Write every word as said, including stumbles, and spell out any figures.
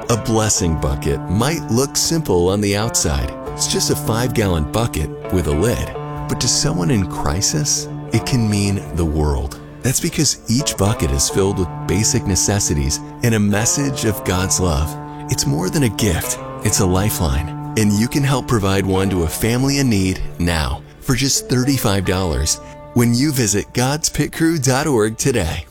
A blessing bucket might look simple on the outside. It's just a five-gallon bucket with a lid. But to someone in crisis, it can mean the world. That's because each bucket is filled with basic necessities and a message of God's love. It's more than a gift, it's a lifeline. And you can help provide one to a family in need now for just thirty-five dollars when you visit gods pit crew dot org today.